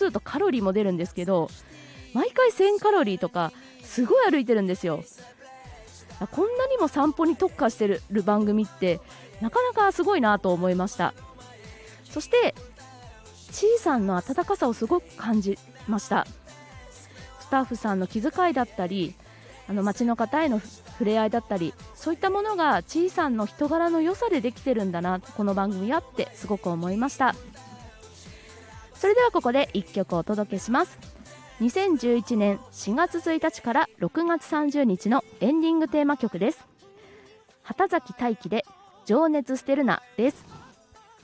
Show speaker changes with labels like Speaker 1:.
Speaker 1: るとカロリーも出るんですけど、毎回1000カロリーとかすごい歩いてるんですよ。こんなにも散歩に特化してる番組ってなかなかすごいなと思いました。そしてちーさんの温かさをすごく感じました。スタッフさんの気遣いだったり、街の方への触れ合いだったり、そういったものがちーさんの人柄の良さでできてるんだな、この番組はってすごく思いました。それではここで1曲お届けします。2011年4月1日から6月30日のエンディングテーマ曲です。畑崎大輝で情熱捨てるなです。